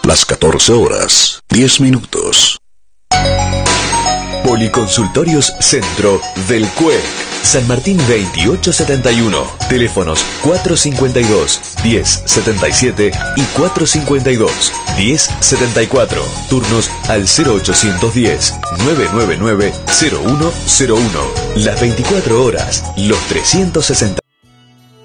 Las 14 horas, 10 minutos. Policonsultorios Centro del CUEC. San Martín 2871. Teléfonos 452-1077 y 452-1074. Turnos al 0810-999-0101. Las 24 horas, los 360.